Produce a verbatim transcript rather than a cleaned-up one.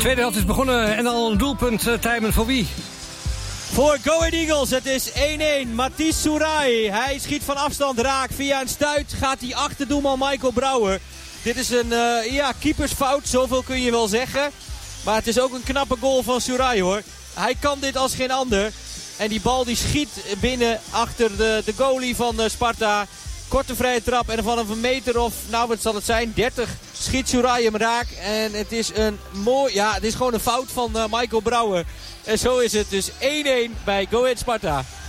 Tweede helft is begonnen en al een doelpunt, uh, Tijmen, voor wie? Voor Go Ahead Eagles, het is één-één. Matthijs Soerai, hij schiet van afstand raak. Via een stuit gaat hij achter doelman Michael Brouwer. Dit is een uh, ja, keepersfout, zoveel kun je wel zeggen. Maar het is ook een knappe goal van Soerai, hoor. Hij kan dit als geen ander. En die bal die schiet binnen achter de, de goalie van uh, Sparta. Korte vrije trap en vanaf een meter of, nou wat zal het zijn, dertig schiet Soerai hem raak. En het is een mooi, ja het is gewoon een fout van uh, Michael Brouwer. En zo is het dus één-één bij Go Ahead Sparta.